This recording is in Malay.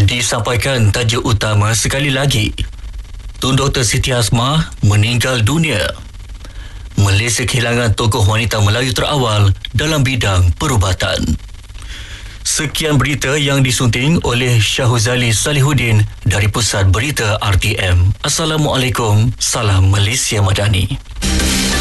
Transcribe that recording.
Disampaikan tajuk utama sekali lagi. Tun Dr. Siti Hasmah meninggal dunia. Malaysia kehilangan tokoh wanita Melayu terawal dalam bidang perubatan. Sekian berita yang disunting oleh Syahuzali Salihuddin dari Pusat Berita RTM. Assalamualaikum, salam Malaysia Madani.